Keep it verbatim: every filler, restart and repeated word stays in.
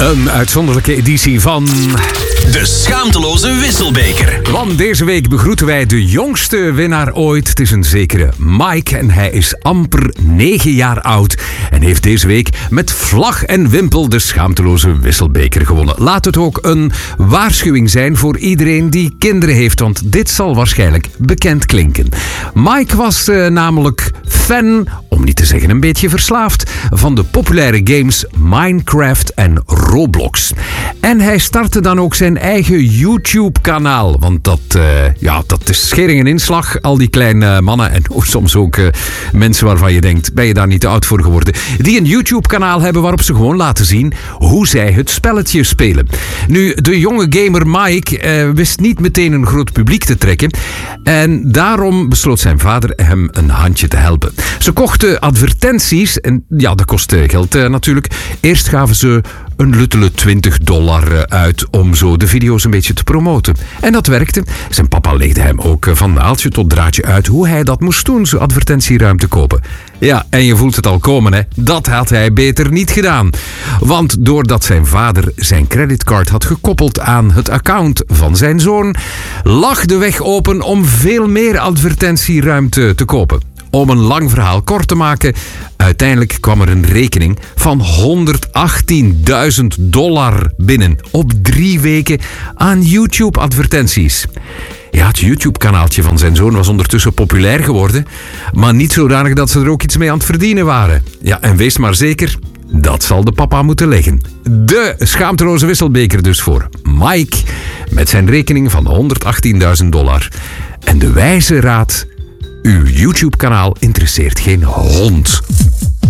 Een uitzonderlijke editie van... De Schaamteloze Wisselbeker. Want deze week begroeten wij de jongste winnaar ooit. Het is een zekere Mike en hij is amper negen jaar oud. En heeft deze week met vlag en wimpel de Schaamteloze Wisselbeker gewonnen. Laat het ook een waarschuwing zijn voor iedereen die kinderen heeft. Want dit zal waarschijnlijk bekend klinken. Mike was uh, namelijk fan, om niet te zeggen een beetje verslaafd, van de populaire games Minecraft en Roblox. En hij startte dan ook zijn eigen YouTube-kanaal. Want dat, uh, ja, dat is schering en inslag. Al die kleine mannen en oh, soms ook uh, mensen waarvan je denkt, ben je daar niet te oud voor geworden? Die een YouTube-kanaal hebben waarop ze gewoon laten zien hoe zij het spelletje spelen. Nu, de jonge gamer Mike uh, wist niet meteen een groot publiek te trekken. En daarom besloot zijn vader hem een handje te helpen. Ze kochten advertenties. En ja, dat kostte geld uh, natuurlijk. Eerst gaven ze een luttele twintig dollar uit om zo de video's een beetje te promoten. En dat werkte. Zijn papa legde hem ook van naaltje tot draadje uit hoe hij dat moest doen, zo advertentieruimte kopen. Ja, en je voelt het al komen, hè. Dat had hij beter niet gedaan. Want doordat zijn vader zijn creditcard had gekoppeld aan het account van zijn zoon, lag de weg open om veel meer advertentieruimte te kopen. Om een lang verhaal kort te maken, uiteindelijk kwam er een rekening van honderdachttienduizend dollar binnen op drie weken aan YouTube-advertenties. Ja, het YouTube-kanaaltje van zijn zoon was ondertussen populair geworden, maar niet zodanig dat ze er ook iets mee aan het verdienen waren. Ja, en wees maar zeker, dat zal de papa moeten leggen. De Schaamteloze Wisselbeker dus voor Mike, met zijn rekening van honderdachttienduizend dollar. En de wijze raad: uw YouTube-kanaal interesseert geen hond.